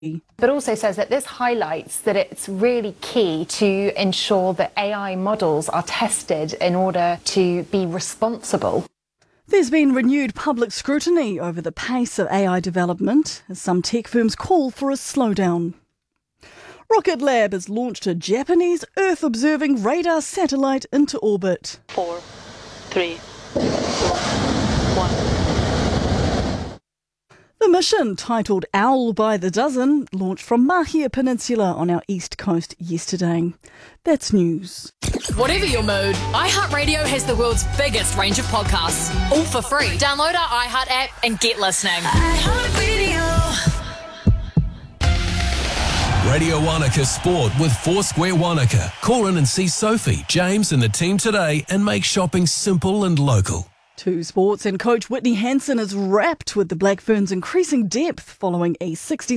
But also says that this highlights that it's really key to ensure that AI models are tested in order to be responsible. There's been renewed public scrutiny over the pace of AI development as some tech firms call for a slowdown. Rocket Lab has launched a Japanese Earth-observing radar satellite into orbit. 4, 3, 2, 1. The mission, titled Owl by the Dozen, launched from Mahia Peninsula on our east coast yesterday. That's news. Whatever your mood, iHeartRadio has the world's biggest range of podcasts, all for free. Download our iHeart app and get listening. Radio Wanaka Sport with Foursquare Wanaka. Call in and see Sophie, James and the team today and make shopping simple and local. To sports, and coach Whitney Hansen is wrapped with the Black Ferns' increasing depth following a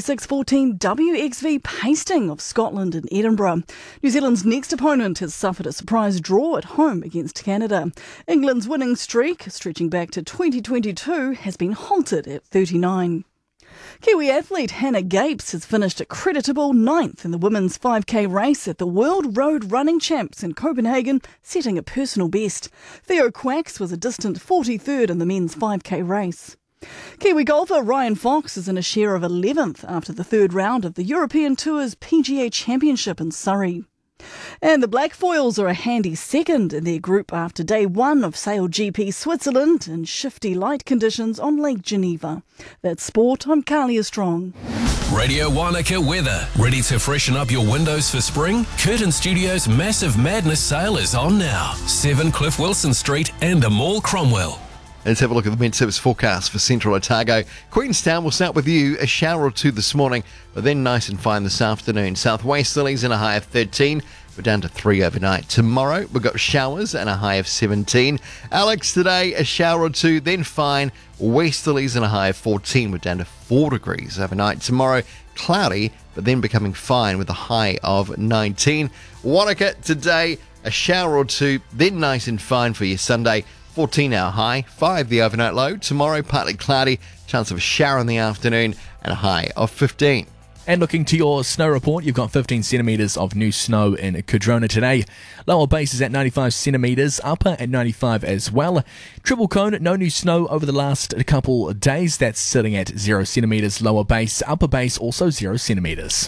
66-14 WXV pasting of Scotland in Edinburgh. New Zealand's next opponent has suffered a surprise draw at home against Canada. England's winning streak, stretching back to 2022, has been halted at 39. Kiwi athlete Hannah Gapes has finished a creditable 9th in the women's 5K race at the World Road Running Champs in Copenhagen, setting a personal best. Theo Quacks was a distant 43rd in the men's 5K race. Kiwi golfer Ryan Fox is in a share of 11th after the third round of the European Tour's PGA Championship in Surrey. And the Black Foils are a handy second in their group after day one of Sail GP Switzerland in shifty light conditions on Lake Geneva. That's sport. I'm Kalia Strong. Radio Wanaka weather. Ready to freshen up your windows for spring? Curtin Studios' Massive Madness sale is on now. 7 Cliff Wilson Street and the Mall Cromwell. Let's have a look at the Met Service forecast for Central Otago. Queenstown will start with you, a shower or two this morning, but then nice and fine this afternoon. Southwesterlies and a high of 13. We're down to 3 overnight. Tomorrow, we've got showers and a high of 17. Alex, today, a shower or two, then fine. Westerlies and a high of 14. We're down to 4 degrees overnight. Tomorrow, cloudy, but then becoming fine with a high of 19. Wanaka, today, a shower or two, then nice and fine for your Sunday. 14-hour high, 5 the overnight low. Tomorrow, partly cloudy, chance of a shower in the afternoon, and a high of 15. And looking to your snow report, you've got 15 centimetres of new snow in Cardrona today. Lower base is at 95 centimetres, upper at 95 as well. Triple Cone, no new snow over the last couple of days. That's sitting at 0 centimetres. Lower base, upper base also 0 centimetres.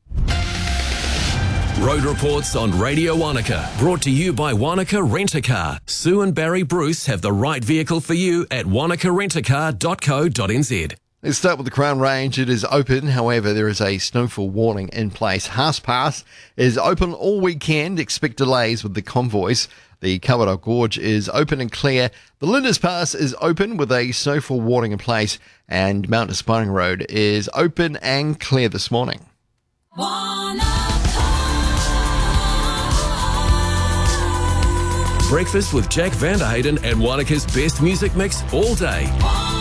Road reports on Radio Wanaka, brought to you by Wanaka Rent-A-Car. Sue and Barry Bruce have the right vehicle for you at wanakarentacar.co.nz. Let's start with the Crown Range. It is open, however, there is a snowfall warning in place. Haas Pass is open all weekend. Expect delays with the convoys. The Kawarau Gorge is open and clear. The Linders Pass is open with a snowfall warning in place. And Mount Aspiring Road is open and clear this morning. Breakfast with Jack Vanderhayden and Wanaka's best music mix all day.